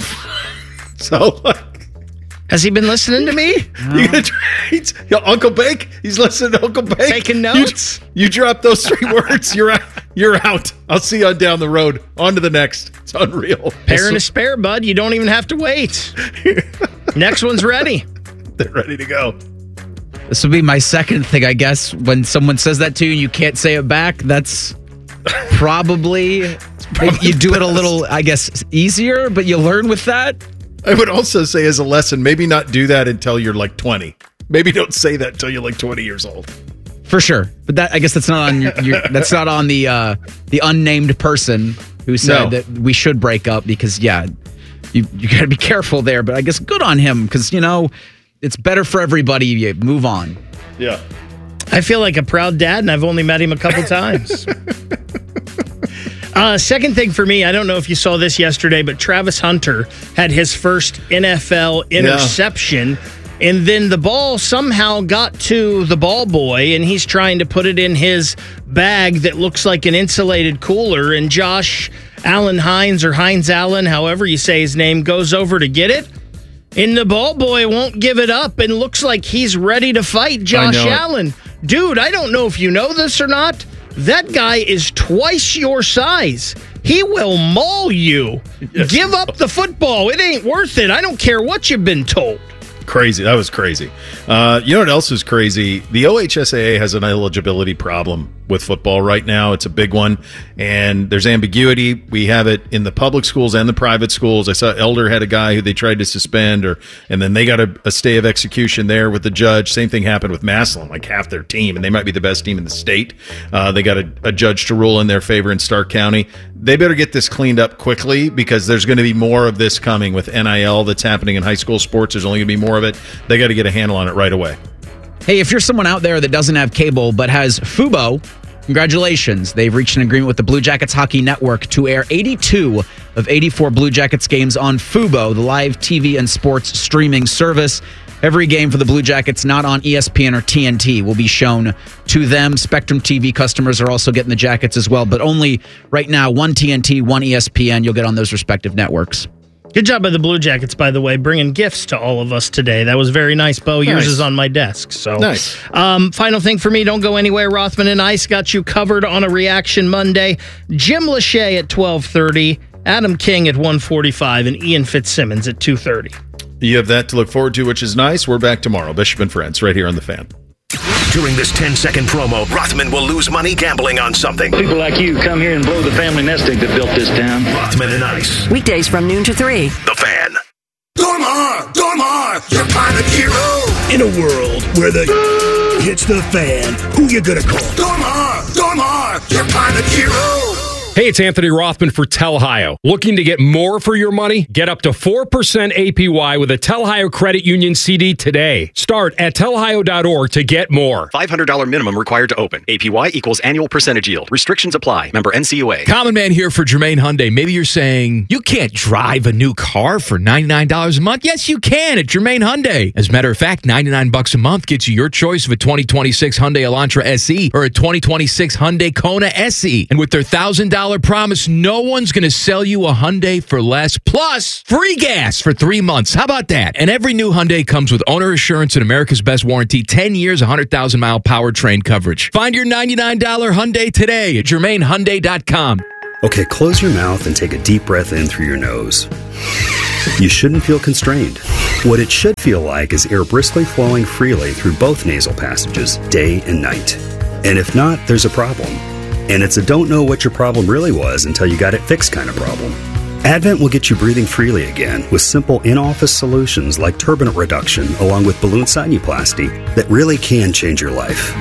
So, like, has he been listening to me? No. You gonna try, yo, Uncle Bake? He's listening to Uncle Bake. Taking notes? You, you drop those three words, you're out. You're out. I'll see you on down the road. On to the next. It's unreal. Pair and a spare, bud. You don't even have to wait. Next one's ready. They're ready to go. This will be my second thing, I guess. When someone says that to you and you can't say it back, that's probably, probably you do it a little, I guess, easier, but you learn with that. I would also say as a lesson, maybe not do that until you're like twenty. Maybe don't say that until you're like twenty years old. For sure, but that I guess that's not on your, your that's not on the uh, the unnamed person who said No. that we should break up because yeah, you you got to be careful there. But I guess good on him because you know it's better for everybody. You move on. Yeah, I feel like a proud dad, and I've only met him a couple times. Uh, second thing for me, I don't know if you saw this yesterday, but Travis Hunter had his first N F L interception, yeah. and then the ball somehow got to the ball boy, and he's trying to put it in his bag that looks like an insulated cooler, and Josh Allen Hines, or Hines Allen, however you say his name, goes over to get it, and the ball boy won't give it up and looks like he's ready to fight Josh Allen. Dude, I don't know if you know this or not. That guy is twice your size. He will maul you. Yes. Give up the football. It ain't worth it. I don't care what you've been told. Crazy. That was crazy. Uh, you know what else is crazy? The O H S A A has an eligibility problem with football right now. It's a big one, and there's ambiguity. We have it in the public schools and the private schools. I saw Elder had a guy who they tried to suspend, or and then they got a, a stay of execution there with the judge. Same thing happened with Massillon, like half their team, and they might be the best team in the state. Uh, they got a, a judge to rule in their favor in Stark County. They better get this cleaned up quickly because there's going to be more of this coming with N I L that's happening in high school sports. There's only going to be more of it. They got to get a handle on it right away. Hey, if you're someone out there that doesn't have cable but has Fubo, congratulations. They've reached an agreement with the Blue Jackets Hockey Network to air eighty-two of eighty-four Blue Jackets games on Fubo, the live T V and sports streaming service. Every game for the Blue Jackets not on E S P N or T N T will be shown to them. Spectrum T V customers are also getting the Jackets as well, but only right now, one T N T, one E S P N. You'll get on those respective networks. Good job by the Blue Jackets, by the way, bringing gifts to all of us today. That was very nice, Bo. Nice. Yours is on my desk. So nice. Um, final thing for me, don't go anywhere. Rothman and Ice got you covered on a Reaction Monday. Jim Lachey at twelve thirty, Adam King at one forty-five, and Ian Fitzsimmons at two thirty. You have that to look forward to, which is nice. We're back tomorrow. Bishop and Friends, right here on The Fan. During this ten-second promo, Rothman will lose money gambling on something. People like you come here and blow the family nest egg that built this town. Rothman and Ice. Weekdays from noon to three. The Fan. Dormar! Dormar! Your pilot hero! In a world where the hits the fan, who you gonna call? Dormar! Dormar! Your pilot hero! Hey, it's Anthony Rothman for Telhio. Looking to get more for your money? Get up to four percent A P Y with a Telhio Credit Union C D today. Start at telhio dot org to get more. five hundred dollars minimum required to open. A P Y equals annual percentage yield. Restrictions apply. Member N C U A. Common Man here for Jermaine Hyundai. Maybe you're saying, you can't drive a new car for ninety-nine dollars a month. Yes, you can at Jermaine Hyundai. As a matter of fact, ninety-nine bucks a month gets you your choice of a twenty twenty-six Hyundai Elantra S E or a twenty twenty-six Hyundai Kona S E. And with their one thousand dollars dollars promise. No one's going to sell you a Hyundai for less, plus free gas for three months. How about that? And every new Hyundai comes with owner assurance and America's Best warranty, ten years, one hundred thousand mile powertrain coverage. Find your ninety-nine dollars Hyundai today at Germain Hyundai dot com. Okay, close your mouth and take a deep breath in through your nose. You shouldn't feel constrained. What it should feel like is air briskly flowing freely through both nasal passages, day and night. And if not, there's a problem. And it's a don't know what your problem really was until you got it fixed kind of problem. Advent will get you breathing freely again with simple in-office solutions like turbinate reduction along with balloon sinuplasty that really can change your life.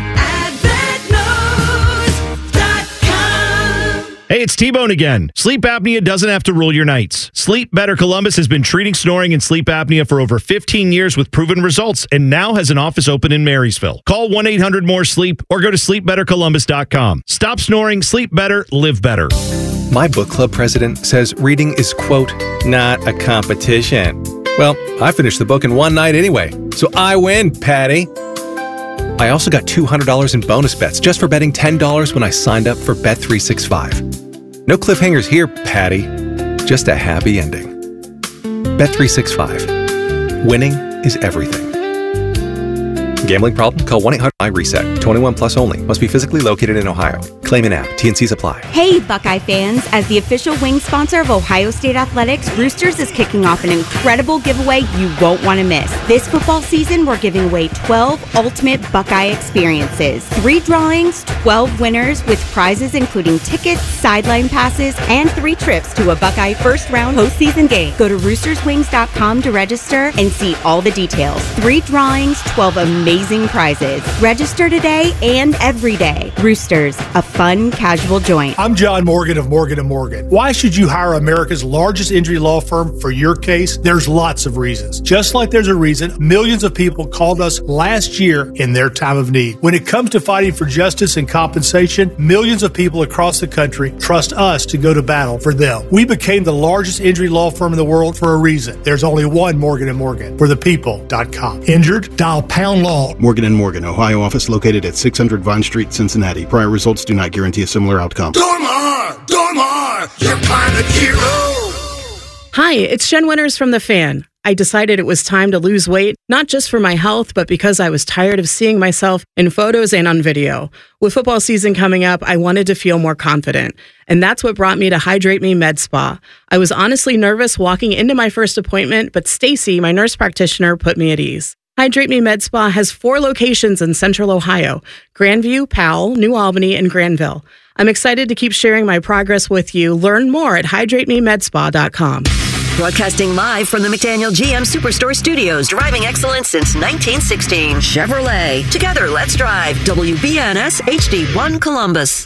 Hey, it's T-Bone again. Sleep apnea doesn't have to rule your nights. Sleep Better Columbus has been treating snoring and sleep apnea for over fifteen years with proven results and now has an office open in Marysville. Call one eight hundred more sleep or go to sleep better columbus dot com. Stop snoring, sleep better, live better. My book club president says reading is, quote, not a competition. Well, I finished the book in one night anyway, so I win, Patty. I also got two hundred dollars in bonus bets just for betting ten dollars when I signed up for Bet three sixty-five. No cliffhangers here, Patty. Just a happy ending. Bet three sixty-five. Winning is everything. Gambling problem? Call one eight hundred I reset. twenty-one plus only. Must be physically located in Ohio. Claim in app. T N Cs apply. Hey, Buckeye fans. As the official wing sponsor of Ohio State Athletics, Roosters is kicking off an incredible giveaway you won't want to miss. This football season, we're giving away twelve ultimate Buckeye experiences. Three drawings, twelve winners with prizes including tickets, sideline passes, and three trips to a Buckeye first round postseason game. Go to roosters wings dot com to register and see all the details. Three drawings, twelve amazing Amazing prizes. Register today and every day. Roosters, a fun, casual joint. I'm John Morgan of Morgan and Morgan. Why should you hire America's largest injury law firm for your case? There's lots of reasons. Just like there's a reason millions of people called us last year in their time of need. When it comes to fighting for justice and compensation, millions of people across the country trust us to go to battle for them. We became the largest injury law firm in the world for a reason. There's only one Morgan and Morgan. For the people dot com. Injured? Dial pound law. Morgan and Morgan, Ohio office located at six hundred Vine Street, Cincinnati. Prior results do not guarantee a similar outcome. Dormar! Dormar! Your pilot hero! Hi, it's Jen Winters from The Fan. I decided it was time to lose weight, not just for my health, but because I was tired of seeing myself in photos and on video. With football season coming up, I wanted to feel more confident. And that's what brought me to Hydrate Me Med Spa. I was honestly nervous walking into my first appointment, but Stacy, my nurse practitioner, put me at ease. Hydrate Me Med Spa has four locations in Central Ohio: Grandview, Powell, New Albany, and Granville. I'm excited to keep sharing my progress with you. Learn more at hydrate me med spa dot com. Broadcasting live from the McDaniel G M Superstore Studios, driving excellence since nineteen sixteen. Chevrolet. Together, let's drive. W B N S H D one Columbus.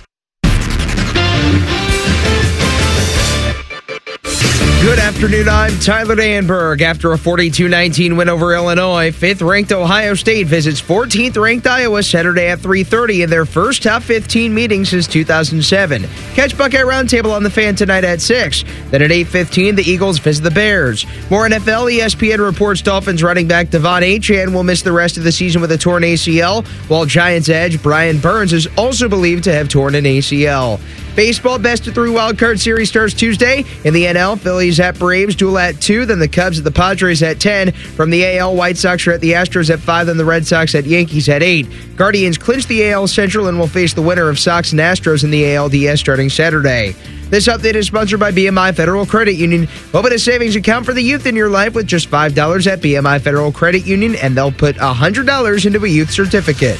Good afternoon, I'm Tyler Danberg. After a forty-two nineteen win over Illinois, fifth-ranked Ohio State visits fourteenth-ranked Iowa Saturday at three thirty in their first top fifteen meeting since two thousand seven. Catch Buckeye Roundtable on The Fan tonight at six. Then at eight fifteen, the Eagles visit the Bears. More N F L, E S P N reports Dolphins running back Devon Achane will miss the rest of the season with a torn A C L, while Giants edge Brian Burns is also believed to have torn an A C L. Baseball best of three wildcard series starts Tuesday. In the N L, Phillies at Braves duel at two, then the Cubs at the Padres at ten. From the A L, White Sox are at the Astros at five, then the Red Sox at Yankees at eight. Guardians clinch the A L Central and will face the winner of Sox and Astros in the A L D S starting Saturday. This update is sponsored by B M I Federal Credit Union. Open a savings account for the youth in your life with just five dollars at B M I Federal Credit Union, and they'll put one hundred dollars into a youth certificate.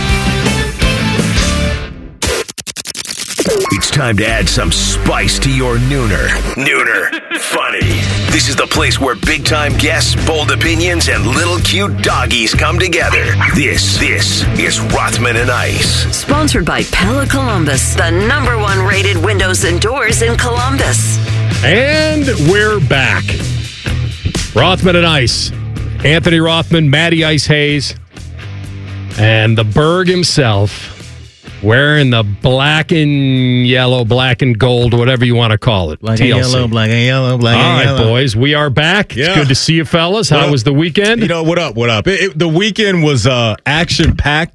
It's time to add some spice to your nooner. Nooner. Funny. This is the place where big-time guests, bold opinions, and little cute doggies come together. This, this is Rothman and Ice. Sponsored by Pella Columbus, the number one rated windows and doors in Columbus. And we're back. Rothman and Ice. Anthony Rothman, Matty Ice Hayes, and the Berg himself. Wearing the black and yellow, black and gold, whatever you want to call it. Black T L C. and yellow, black and yellow, black All and right, yellow. boys, we are back. Yeah. It's good to see you fellas. How Well, was the weekend? You know, what up, what up? It, it, the weekend was uh, action-packed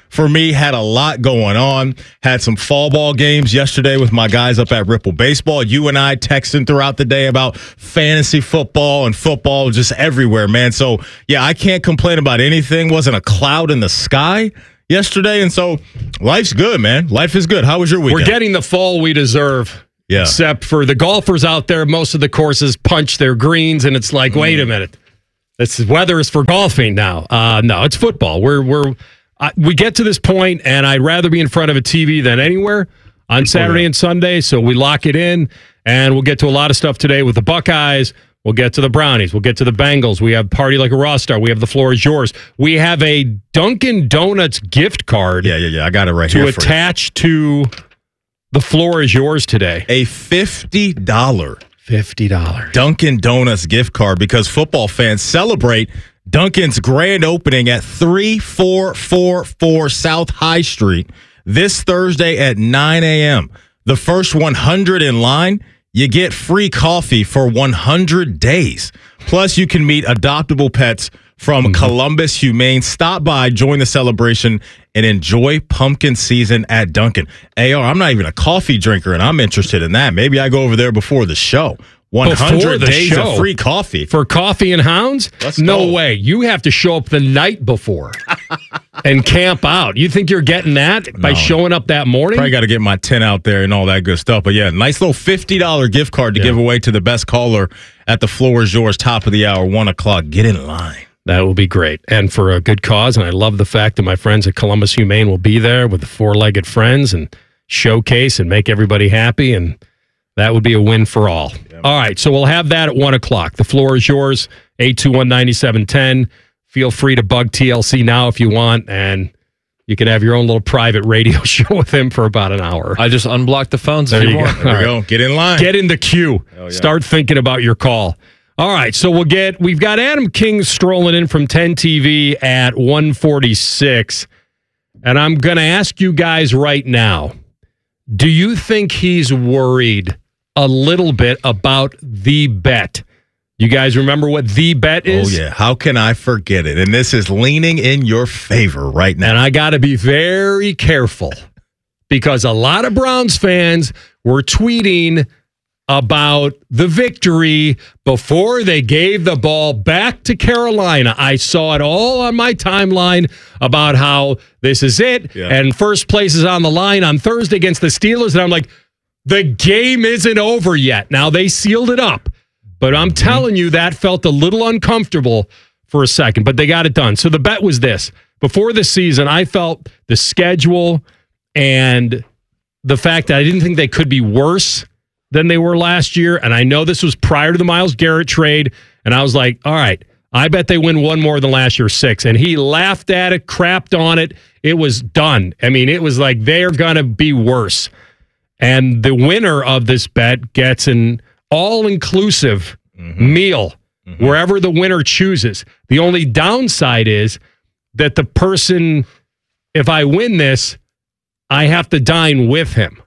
for me, had a lot going on. Had some fall ball games yesterday with my guys up at Ripple Baseball. You and I texting throughout the day about fantasy football and football just everywhere, man. So, yeah, I can't complain about anything. Wasn't a cloud in the sky yesterday, and so life's good, man. Life is good. How was your weekend? We're getting the fall we deserve. Yeah. Except for the golfers out there, most of the courses punch their greens, and it's like, mm. wait a minute. This weather is for golfing now. Uh, no, it's football. We're we're uh, we get to this point, and I'd rather be in front of a T V than anywhere on Saturday and Sunday. So we lock it in, and we'll get to a lot of stuff today with the Buckeyes. We'll get to the Brownies. We'll get to the Bengals. We have Party Like a Raw Star. We have The Floor Is Yours. We have a Dunkin' Donuts gift card. Yeah, yeah, yeah. I got it right to here. To attach to The Floor Is Yours today. A fifty dollars. fifty dollars. Dunkin' Donuts gift card, because football fans celebrate Dunkin's grand opening at thirty-four forty-four South High Street this Thursday at nine a.m. The first one hundred in line, you get free coffee for one hundred days. Plus, you can meet adoptable pets from mm-hmm. Columbus Humane. Stop by, join the celebration, and enjoy pumpkin season at Dunkin'. A R, I'm not even a coffee drinker, and I'm interested in that. Maybe I go over there before the show. one hundred days show. of free coffee. For Coffee and Hounds? Let's no go. way. You have to show up the night before and camp out. You think you're getting that by No. showing up that morning? Probably got to get my tent out there and all that good stuff. But yeah, nice little fifty dollars gift card to Yeah. give away to the best caller at The Floor Is Yours, top of the hour, one o'clock. Get in line. That will be great. And for a good cause. And I love the fact that my friends at Columbus Humane will be there with the four-legged friends and showcase and make everybody happy. And that would be a win for all. Yep. All right. So we'll have that at one o'clock. The Floor Is Yours, eight two one, nine seven one zero. Feel free to bug T L C now if you want. And you can have your own little private radio show with him for about an hour. I just unblocked the phones. There if you you go. want. There we All go. Get in line. Get in the queue. yeah. Start thinking about your call. All right, so we'll get, we've got Adam King strolling in from ten T V at one forty-six, and I'm going to ask you guys right now, do you think he's worried a little bit about the bet? You guys remember what the bet is? Oh, yeah. How can I forget it? And this is leaning in your favor right now. And I got to be very careful because a lot of Browns fans were tweeting about the victory before they gave the ball back to Carolina. I saw it all on my timeline about how this is it, Yeah. and first place is on the line on Thursday against the Steelers, and I'm like, the game isn't over yet. Now, they sealed it up, but I'm mm-hmm. telling you, that felt a little uncomfortable for a second, but they got it done. So the bet was this. Before the season, I felt the schedule and the fact that I didn't think they could be worse than they were last year. And I know this was prior to the Myles Garrett trade. And I was like, all right, I bet they win one more than last year, six. And he laughed at it, crapped on it. It was done. I mean, it was like they're going to be worse. And the winner of this bet gets an all-inclusive mm-hmm. meal mm-hmm. wherever the winner chooses. The only downside is that the person, if I win this, I have to dine with him.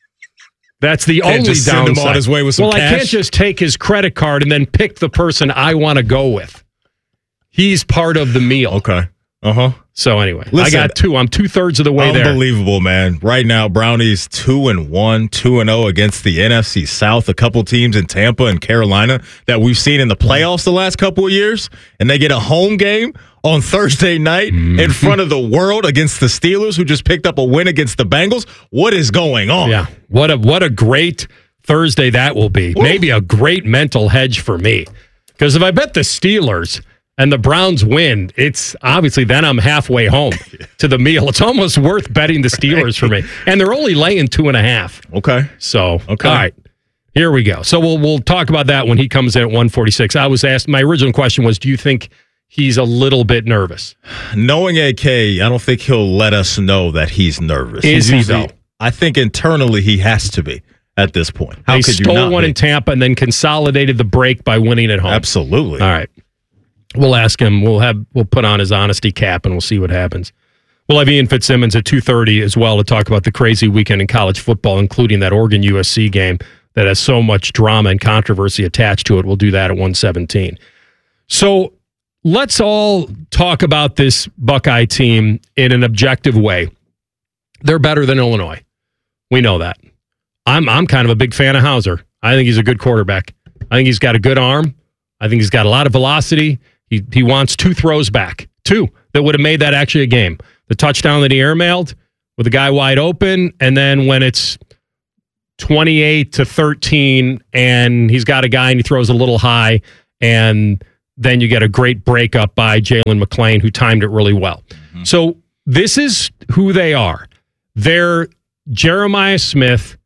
That's the Can't only just send downside. him on his way with some well, cash? I can't just take his credit card and then pick the person I want to go with. He's part of the meal. Okay. Uh-huh. So anyway, Listen, I got two. I'm two-thirds of the way there. Unbelievable, man. Right now, Brownies two and one, two and oh against the N F C South. A couple teams in Tampa and Carolina that we've seen in the playoffs the last couple of years, and they get a home game on Thursday night mm-hmm. in front of the world against the Steelers, who just picked up a win against the Bengals. What is going on? Yeah, what a what a great Thursday that will be. Ooh. Maybe a great mental hedge for me, because if I bet the Steelers and the Browns win, it's obviously then I'm halfway home to the meal. It's almost worth betting the Steelers for me. And they're only laying two and a half. Okay. So, okay. All right. Here we go. So we'll we'll talk about that when he comes in at one forty-six. I was asked, my original question was, do you think he's a little bit nervous? Knowing A K, I don't think he'll let us know that he's nervous. Is he, he's though? I think internally he has to be at this point. How they could stole you not one be? in Tampa and then consolidated the break by winning at home. Absolutely. All right. We'll ask him. We'll have we'll put on his honesty cap and we'll see what happens. We'll have Ian Fitzsimmons at two thirty as well to talk about the crazy weekend in college football, including that Oregon U S C game that has so much drama and controversy attached to it. We'll do that at one seventeen. So let's all talk about this Buckeye team in an objective way. They're better than Illinois. We know that. I'm I'm kind of a big fan of Hauser. I think he's a good quarterback. I think he's got a good arm. I think he's got a lot of velocity. He he wants two throws back. Two that would have made that actually a game. The touchdown that he airmailed with the guy wide open, and then when it's twenty-eight to thirteen and he's got a guy and he throws a little high, and then you get a great breakup by Jalen McLean, who timed it really well. Mm-hmm. So this is who they are. They're Jeremiah Smith.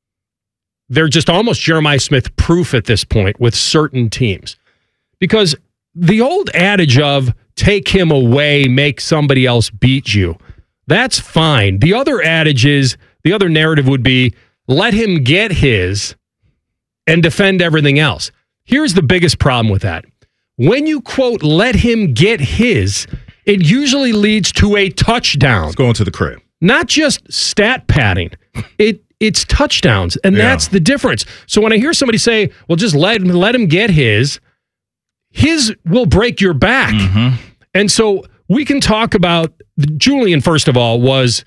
They're just almost Jeremiah Smith proof at this point with certain teams. Because the old adage of take him away, make somebody else beat you, that's fine. The other adage is, the other narrative would be, let him get his and defend everything else. Here's the biggest problem with that. When you quote, let him get his, it usually leads to a touchdown. It's going to the crib. Not just stat padding. It It's touchdowns, and Yeah. that's the difference. So when I hear somebody say, well, just let, let him get his, his will break your back. Mm-hmm. And so we can talk about, Julian, first of all, was,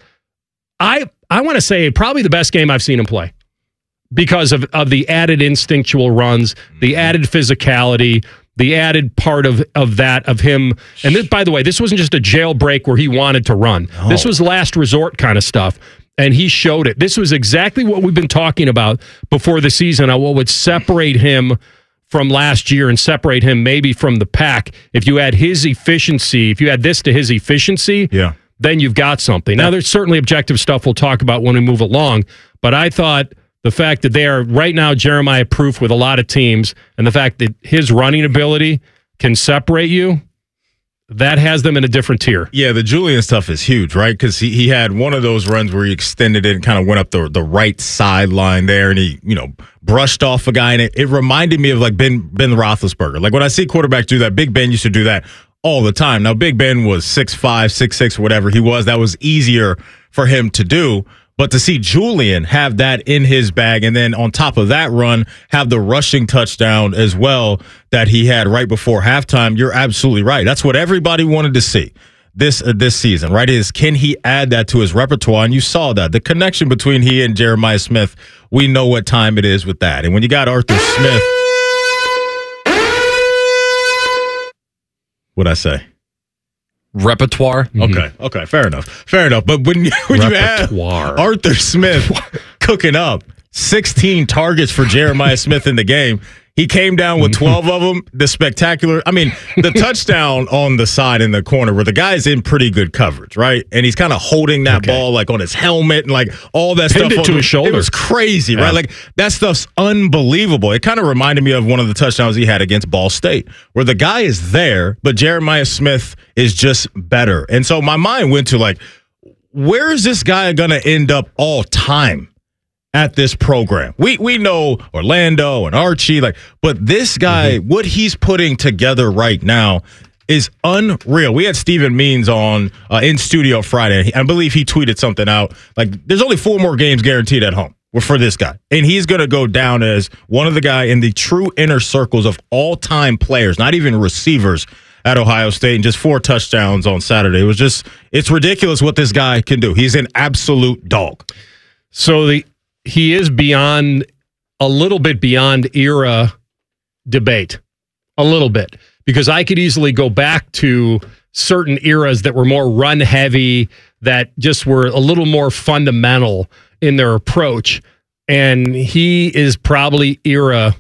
I I want to say, probably the best game I've seen him play because of, of the added instinctual runs, the added physicality, the added part of, of that, of him. And this, by the way, this wasn't just a jailbreak where he wanted to run. No. This was last resort kind of stuff. And he showed it. This was exactly what we've been talking about before the season, on what would separate him from last year and separate him maybe from the pack. If you add his efficiency, if you add this to his efficiency, yeah. then you've got something. Now, there's certainly objective stuff we'll talk about when we move along, but I thought the fact that they are right now Jeremiah proof with a lot of teams, and the fact that his running ability can separate you, that has them in a different tier. Yeah, the Julian stuff is huge, right? Because he, he had one of those runs where he extended it and kind of went up the the right sideline there, and he, you know, brushed off a guy, and it, it reminded me of like Ben Ben Roethlisberger. Like when I see quarterbacks do that, Big Ben used to do that all the time. Now, Big Ben was six five, six six, whatever he was. That was easier for him to do. But to see Julian have that in his bag, and then on top of that run, have the rushing touchdown as well that he had right before halftime, you're absolutely right. That's what everybody wanted to see this uh, this season, right? Is can he add that to his repertoire? And you saw that. The connection between he and Jeremiah Smith, we know what time it is with that. And when you got Arthur Smith, what'd I say? Repertoire. Okay, okay, fair enough, fair enough. But when you, when you have Arthur Smith cooking up sixteen targets for Jeremiah Smith in the game, he came down with twelve of them. The spectacular, I mean, the touchdown on the side in the corner where the guy's in pretty good coverage, right? And he's kind of holding that Okay. ball like on his helmet and like all that Pinned stuff. it on to the- his shoulder. It was crazy, Yeah. right? Like that stuff's unbelievable. It kind of reminded me of one of the touchdowns he had against Ball State, where the guy is there, but Jeremiah Smith is just better. And so my mind went to like, where is this guy going to end up all time at this program? We we know Orlando and Archie, like, but this guy, Mm-hmm. what he's putting together right now is unreal. We had Stephen Means on uh, in studio Friday. I believe he tweeted something out like, "There's only four more games guaranteed at home for this guy, and he's going to go down as one of the guy in the true inner circles of all time players, not even receivers." At Ohio State, and just four touchdowns on Saturday. It was just, it's ridiculous what this guy can do. He's an absolute dog. So the he is beyond, a little bit beyond era debate. A little bit. Because I could easily go back to certain eras that were more run heavy, that just were a little more fundamental in their approach. And he is probably era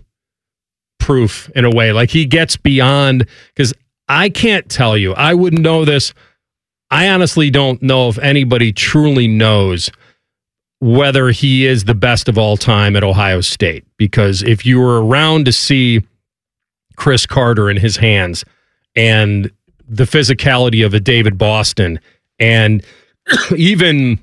proof in a way. Like he gets beyond, because I can't tell you, I wouldn't know this. I honestly don't know if anybody truly knows whether he is the best of all time at Ohio State. Because if you were around to see Chris Carter in his hands and the physicality of a David Boston and even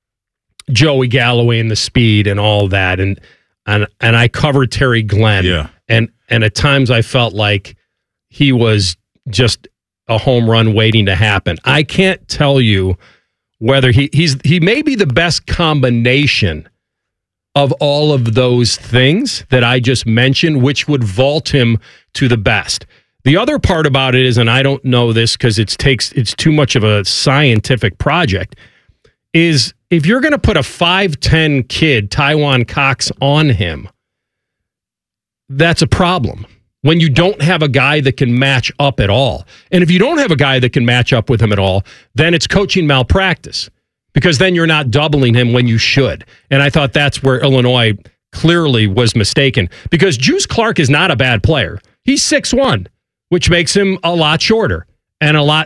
Joey Galloway and the speed and all that, and and and I covered Terry Glenn, Yeah. and and at times I felt like he was just a home run waiting to happen. I can't tell you whether he he's he may be the best combination of all of those things that I just mentioned, which would vault him to the best. The other part about it is, and I don't know this because it takes it's too much of a scientific project, is if you're going to put a five ten kid, Taiwan Cox, on him, that's a problem. When you don't have a guy that can match up at all. And if you don't have a guy that can match up with him at all, then it's coaching malpractice because then you're not doubling him when you should. And I thought that's where Illinois clearly was mistaken because Juice Clark is not a bad player. He's six one, which makes him a lot shorter and a lot